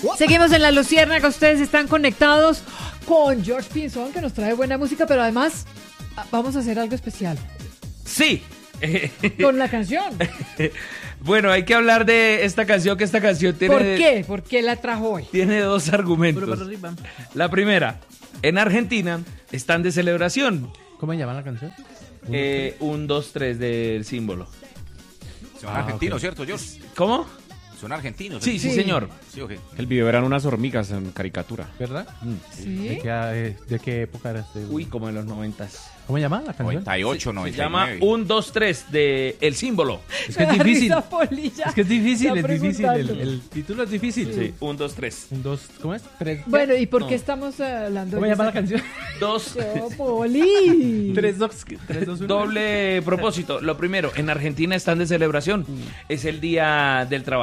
Seguimos en La Luciérnaga, ustedes están conectados con George Pinzón, que nos trae buena música, pero además vamos a hacer algo especial. Sí. Con la canción. Bueno, hay que hablar de esta canción, que esta canción tiene... ¿Por qué? ¿Por qué la trajo hoy? Tiene dos argumentos. La primera, en Argentina están de celebración. ¿Cómo se llama la canción? 1, 2, 3 del símbolo. Son argentinos, ¿cierto, George? ¿Cómo? Son argentinos. Sí, sí, señor. Sí, ok. El video eran unas hormigas en caricatura. ¿Verdad? ¿Sí? ¿De qué época era este? Uy, como en los 90s. ¿Cómo se llama la canción? 98, Se 99. llama 1, 2, 3 de El Símbolo. Es que es difícil. Es que es difícil, Está es difícil. preguntando. El título es difícil. Sí, 1, 2, 3. Un, dos, ¿cómo es? Tres. Bueno, ¿y por qué No. estamos hablando ¿Cómo de se llama la esa- canción? 2. No, Poli. 3, 2, 1. Doble propósito. Lo primero, en Argentina están de celebración. Es el Día del Trabajo.